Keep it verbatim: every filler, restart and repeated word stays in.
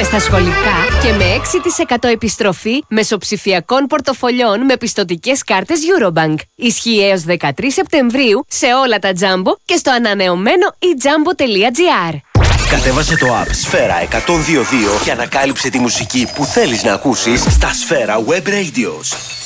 Κέρδισε στα σχολικά και με έξι τοις εκατό επιστροφή μεσοψηφιακών πορτοφολιών με πιστωτικές κάρτες Eurobank. Ισχύει έως δεκατρείς Σεπτεμβρίου σε όλα τα Jumbo και στο ανανεωμένο e jumbo τελεία gr. Κατέβασε το app Σφαίρα εκατόν δύο δύο και ανακάλυψε τη μουσική που θέλεις να ακούσεις στα Σφαίρα Web Radios.